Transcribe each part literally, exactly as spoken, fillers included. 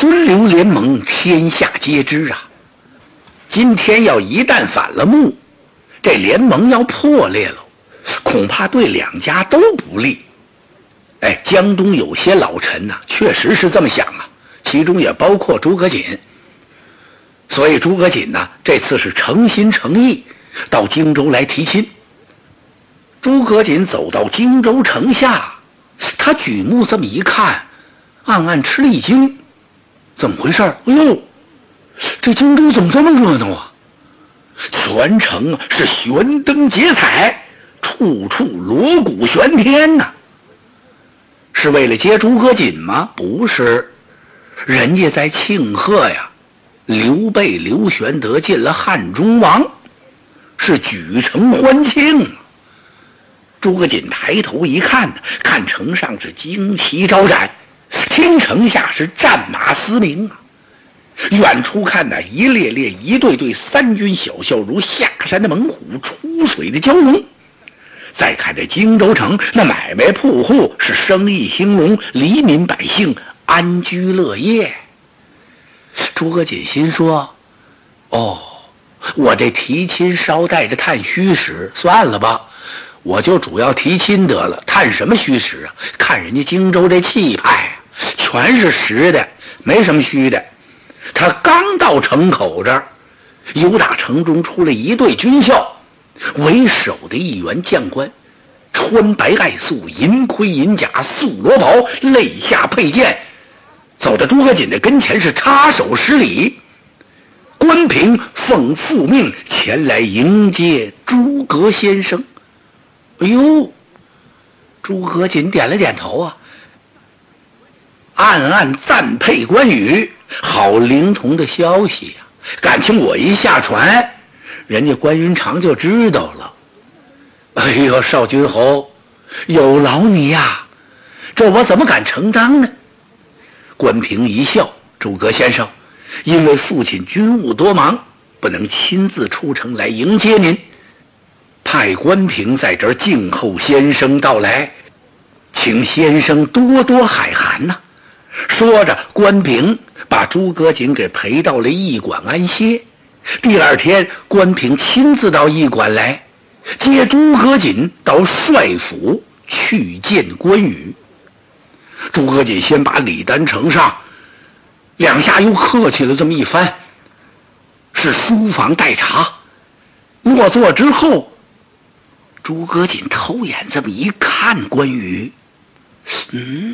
孙刘联盟天下皆知啊。今天要一旦反了目，这联盟要破裂了，恐怕对两家都不利。哎，江东有些老臣呐、啊，确实是这么想啊，其中也包括诸葛瑾。所以诸葛瑾呢，这次是诚心诚意到荆州来提亲。诸葛瑾走到荆州城下，他举目这么一看，暗暗吃了一惊，怎么回事？哎呦，这荆州怎么这么热闹啊？全城啊是悬灯结彩，处处锣鼓喧天呐、啊。是为了接诸葛瑾吗？不是，人家在庆贺呀，刘备刘玄德进了汉中王，是举城欢庆。诸葛瑾抬头一看，看城上是旌旗招展，天城下是战马嘶鸣啊。远处看呢，一列列一对对三军小校如下山的猛虎，出水的蛟龙。再看这荆州城，那买卖铺户是生意兴隆，黎民百姓安居乐业。诸葛瑾心说：哦，我这提亲捎带着探虚实，算了吧，我就主要提亲得了，探什么虚实啊？看人家荆州这气派啊，全是实的，没什么虚的。他刚到城口这儿，由打城中出来一队军校，为首的一员将官，穿白爱素，银盔银甲，素罗袍，肋下佩剑，走到诸葛瑾的跟前是插手施礼。关平奉父命前来迎接诸葛先生。哎呦，诸葛瑾点了点头啊，暗暗赞佩关羽，好灵通的消息呀、啊！感情我一下船，人家关云长就知道了。哎呦，少君侯，有劳你呀，这我怎么敢承当呢？关平一笑：诸葛先生，因为父亲军务多忙，不能亲自出城来迎接您，派关平在这儿静候先生到来，请先生多多海涵呐、啊。说着，关平把诸葛瑾给陪到了驿馆安歇。第二天，关平亲自到驿馆来接诸葛瑾到帅府去见关羽。诸葛瑾先把礼单呈上，两下又客气了这么一番，是书房待茶。落座之后，诸葛瑾偷眼这么一看关羽，嗯，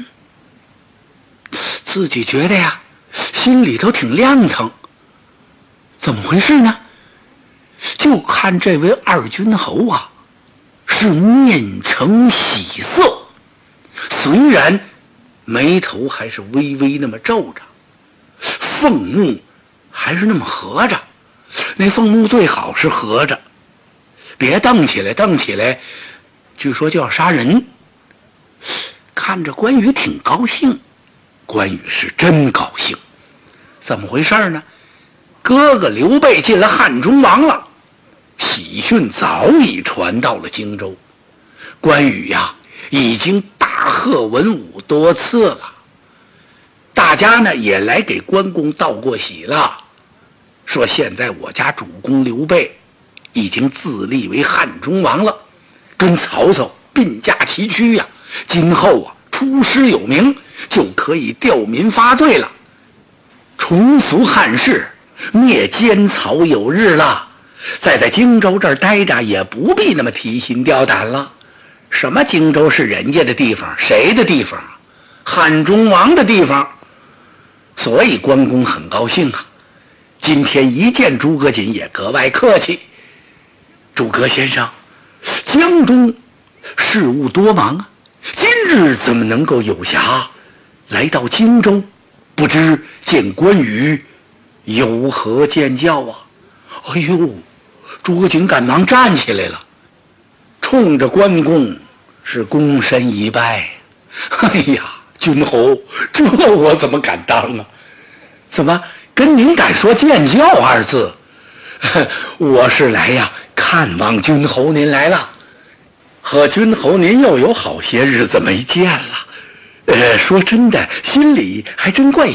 自己觉得呀，心里头挺亮堂。怎么回事呢？就看这位二军侯啊，是面呈喜色，虽然眉头还是微微那么皱着，凤目还是那么合着。那凤目最好是合着，别瞪起来，瞪起来据说就要杀人。看着关羽挺高兴，关羽是真高兴。怎么回事呢？哥哥刘备进了汉中王了，喜讯早已传到了荆州。关羽呀，已经大贺文武多次了，大家呢也来给关公道过喜了，说现在我家主公刘备已经自立为汉中王了，跟曹操并驾齐驱呀、啊，今后啊出师有名，就可以吊民发罪了，重扶汉室，灭奸曹有日了。再在荆州这儿待着，也不必那么提心吊胆了。什么荆州是人家的地方，谁的地方？汉中王的地方。所以关公很高兴啊，今天一见诸葛瑾也格外客气。诸葛先生，江东事务多忙啊，今日怎么能够有暇来到荆州？不知见关羽有何见教啊？哎呦，诸葛瑾赶忙站起来了，冲着关公是躬身一拜。哎呀，君侯，这我怎么敢当啊？怎么跟您敢说见教二字？我是来呀看望君侯您来了，和君侯您又有好些日子没见了。呃，说真的，心里还真怪